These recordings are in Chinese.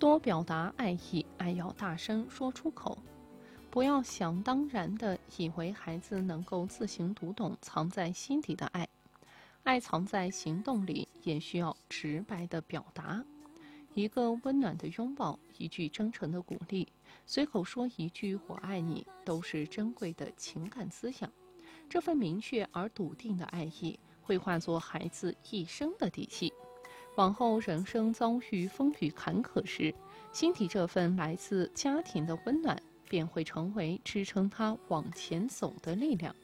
多表达爱意，爱要大声说出口。不要想当然地以为孩子能够自行读懂藏在心底的爱，爱藏在行动里，也需要直白的表达。一个温暖的拥抱，一句真诚的鼓励，随口说一句我爱你，都是珍贵的情感滋养。这份明确而笃定的爱意，会化作孩子一生的底气。往后人生遭遇风雨坎坷时，心底这份来自家庭的温暖，便会成为支撑他往前走的力量。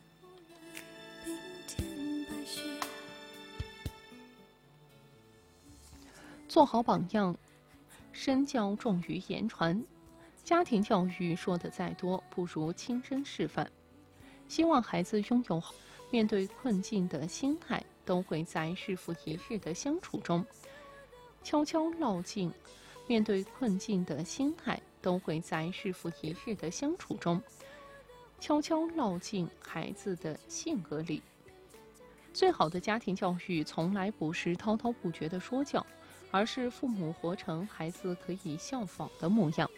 做好榜样，身教重于言传。家庭教育说得再多，不如亲身示范。希望孩子拥有面对困境的心态，都会在日复一日的相处中悄悄烙进。面对困境的心态，都会在日复一日的相处中悄悄烙进孩子的性格里。最好的家庭教育，从来不是滔滔不绝的说教，而是父母活成孩子可以效仿的模样。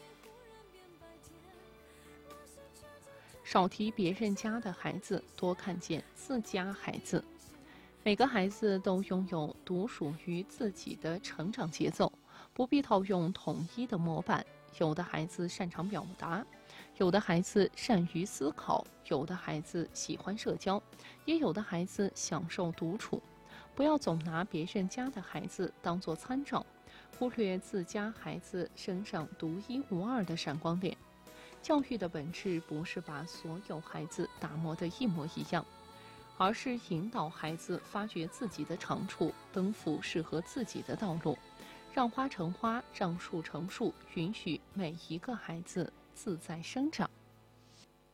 少提别人家的孩子，多看见自家孩子。每个孩子都拥有独属于自己的成长节奏，不必套用统一的模板。有的孩子擅长表达，有的孩子善于思考，有的孩子喜欢社交，也有的孩子享受独处。不要总拿别人家的孩子当作参照，忽略自家孩子身上独一无二的闪光点。教育的本质不是把所有孩子打磨得一模一样，而是引导孩子发掘自己的长处，奔赴适合自己的道路，让花成花，让树成树，允许每一个孩子自在生长。